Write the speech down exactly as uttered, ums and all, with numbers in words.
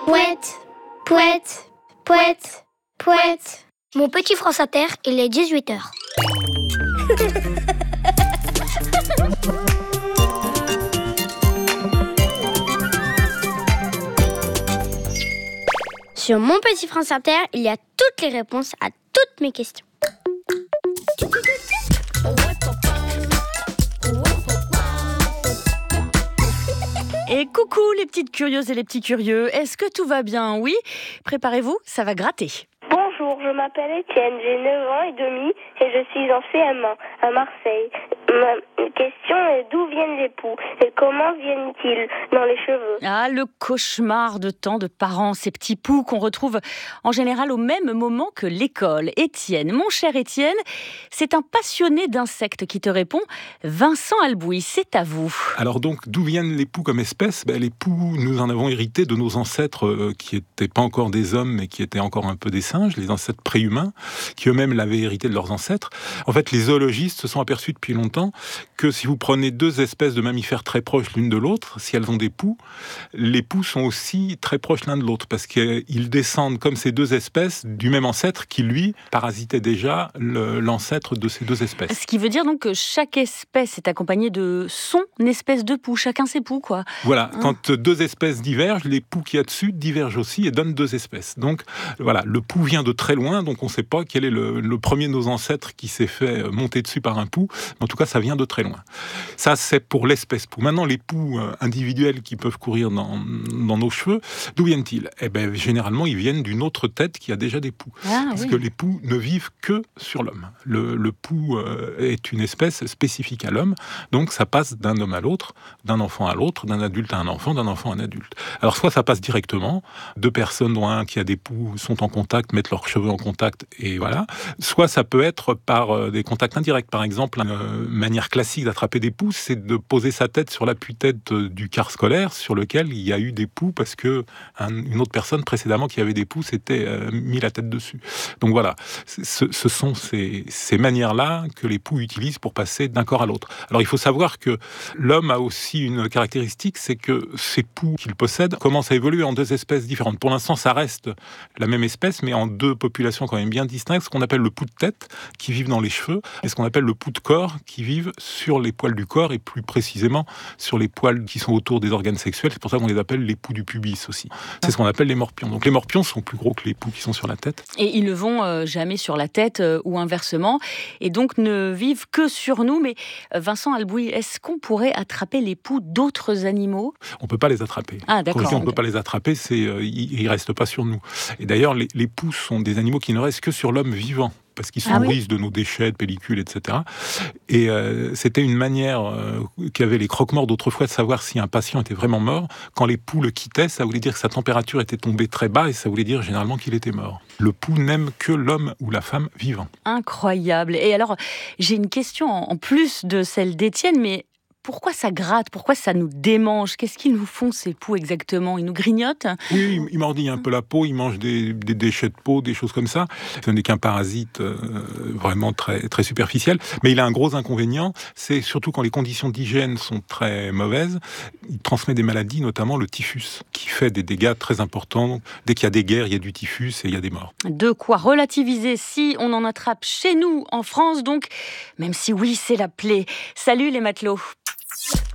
Pouette, pouette, pouette, pouette. Mon petit France Inter, il est dix-huit heures. Sur mon petit France Inter, il y a toutes les réponses à toutes mes questions. Et coucou les petites curieuses et les petits curieux, est-ce que tout va bien? Oui? Préparez-vous, ça va gratter. Bonjour, je m'appelle Étienne, j'ai neuf ans et demi et je suis en C M un à Marseille. Ma question est d'où viennent les poux et comment viennent-ils dans les cheveux? Ah, le cauchemar de tant de parents, ces petits poux qu'on retrouve en général au même moment que l'école. Étienne, mon cher Étienne, c'est un passionné d'insectes qui te répond. Vincent Albouy, c'est à vous. Alors donc, d'où viennent les poux comme espèce? ben, Les poux, nous en avons hérité de nos ancêtres euh, qui n'étaient pas encore des hommes, mais qui étaient encore un peu des singes, les ancêtres préhumains, qui eux-mêmes l'avaient hérité de leurs ancêtres. En fait, les zoologistes se sont aperçus depuis longtemps que si vous prenez deux espèces de mammifères très proches l'une de l'autre, si elles ont des poux, les poux sont aussi très proches l'un de l'autre, parce qu'ils descendent comme ces deux espèces du même ancêtre qui, lui, parasitait déjà le, l'ancêtre de ces deux espèces. Ce qui veut dire donc que chaque espèce est accompagnée de son espèce de poux, chacun ses poux, quoi. Voilà, Hein. quand deux espèces divergent, les poux qu'il y a dessus divergent aussi et donnent deux espèces. Donc voilà, le poux vient de très loin, donc on ne sait pas quel est le, le premier de nos ancêtres qui s'est fait monter dessus par un poux. En tout cas, ça vient de très loin. Ça, c'est pour l'espèce poux. Maintenant, les poux individuels qui peuvent courir dans, dans nos cheveux, d'où viennent-ils? Eh bien, généralement, ils viennent d'une autre tête qui a déjà des poux. Ah, Parce oui. que les poux ne vivent que sur l'homme. Le, le poux euh, est une espèce spécifique à l'homme, donc ça passe d'un homme à l'autre, d'un enfant à l'autre, d'un adulte à un enfant, d'un enfant à un adulte. Alors soit ça passe directement, deux personnes dont un qui a des poux sont en contact, mettent leurs cheveux en contact et voilà. Soit ça peut être par euh, des contacts indirects. Par exemple, une euh, manière classique d'attraper des poux, c'est de poser sa tête sur l'appui-tête euh, du car scolaire sur lequel il y a eu des poux parce que un, une autre personne précédemment qui avait des poux s'était euh, mis la tête dessus. Donc voilà, ce, ce sont ces, ces manières-là que les poux utilisent pour passer d'un corps à l'autre. Alors il faut savoir que l'homme a aussi une caractéristique, c'est que ces poux qu'il possède commencent à évoluer en deux espèces différentes. Pour l'instant, ça reste la même espèce, mais en deux populations quand même bien distinctes, ce qu'on appelle le poux de tête, qui vivent dans les cheveux, et ce qu'on appelle le poux de corps, qui vivent sur les poils du corps, et plus précisément sur les poils qui sont autour des organes sexuels. C'est pour ça qu'on les appelle les poux du pubis aussi. C'est ce qu'on appelle les morpions. Donc les morpions sont plus gros que les poux qui sont sur la tête. Et ils ne vont euh, jamais sur la tête euh, ou inversement, et donc ne vivent que sur nous. Mais euh, Vincent Albouy, est-ce qu'on pourrait attraper les poux d'autres animaux? On ne peut pas les attraper. Ah, Quand d'accord. je dis on ne peut pas les attraper, c'est euh, ils ne restent pas sur nous. Et d'ailleurs, les, les poux sont des animaux qui ne restent que sur l'homme vivant, parce qu'ils se Ah oui. nourrissent de nos déchets, de pellicules, et cetera. Et euh, c'était une manière euh, qu'avaient les croque-morts d'autrefois de savoir si un patient était vraiment mort. Quand les poux le quittaient, ça voulait dire que sa température était tombée très bas et ça voulait dire généralement qu'il était mort. Le poux n'aime que l'homme ou la femme vivant. Incroyable. Et alors, j'ai une question en plus de celle d'Étienne, mais pourquoi ça gratte? Pourquoi ça nous démange? Qu'est-ce qu'ils nous font, ces poux, exactement? Ils nous grignotent? Oui, il mordit un peu la peau, il mange des, des déchets de peau, des choses comme ça. Ce n'est qu'un parasite euh, vraiment très, très superficiel. Mais il a un gros inconvénient, c'est surtout quand les conditions d'hygiène sont très mauvaises, il transmet des maladies, notamment le typhus, qui fait des dégâts très importants. Dès qu'il y a des guerres, il y a du typhus et il y a des morts. De quoi relativiser si on en attrape chez nous, en France, donc, même si oui, c'est la plaie. Salut les matelots!